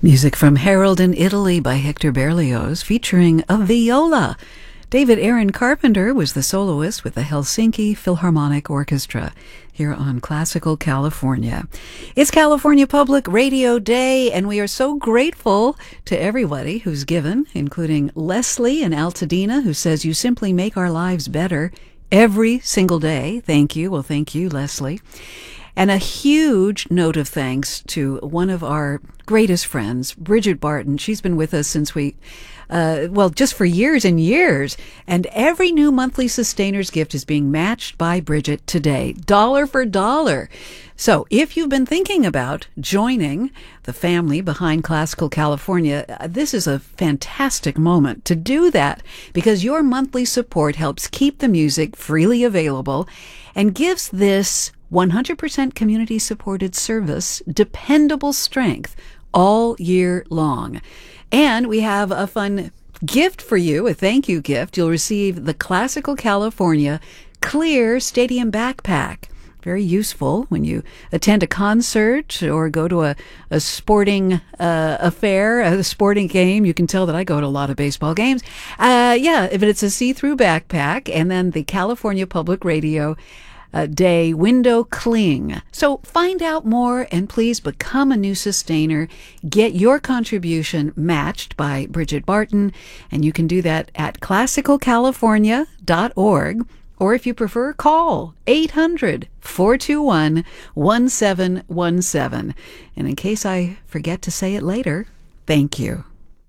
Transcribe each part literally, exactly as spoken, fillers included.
Music from Harold in Italy by Hector Berlioz, featuring a viola. David Aaron Carpenter was the soloist with the Helsinki Philharmonic Orchestra here on Classical California. It's California Public Radio Day, and we are so grateful to everybody who's given, including Leslie in Altadena, who says, "You simply make our lives better every single day." Thank you. Well, thank you, Leslie. And a huge note of thanks to one of our greatest friends, Bridget Barton. She's been with us since we, uh, well, just for years and years. And every new monthly Sustainers gift is being matched by Bridget today, dollar for dollar. So if you've been thinking about joining the family behind Classical California, this is a fantastic moment to do that, because your monthly support helps keep the music freely available and gives this one hundred percent community-supported service dependable strength all year long. And we have a fun gift for you, a thank you gift. You'll receive the Classical California Clear Stadium Backpack. Very useful when you attend a concert or go to a, a sporting uh, affair, a sporting game. You can tell that I go to a lot of baseball games. Uh, yeah, but it's a see-through backpack, and then the California Public Radio Uh, Day window cling. So find out more and please become a new sustainer. Get your contribution matched by Bridget Barton, and you can do that at classical california dot org, or if you prefer, call eight hundred, four two one, one seven one seven. And in case I forget to say it later, thank you.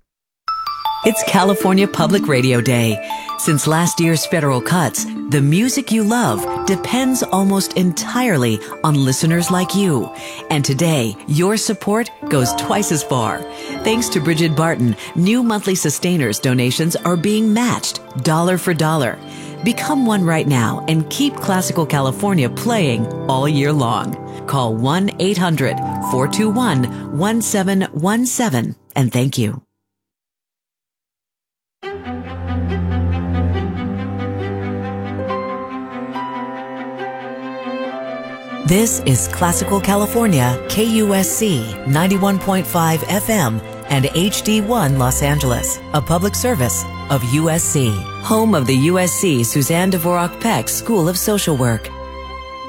It's California Public Radio Day. Since last year's federal cuts, the music you love depends almost entirely on listeners like you. And today, your support goes twice as far. Thanks to Bridget Barton, new monthly Sustainers donations are being matched dollar for dollar. Become one right now and keep Classical California playing all year long. Call one eight hundred, four two one, one seven one seven and thank you. This is Classical California, K U S C ninety-one point five F M and H D one Los Angeles, a public service of U S C, home of the U S C Suzanne Dvorak Peck School of Social Work.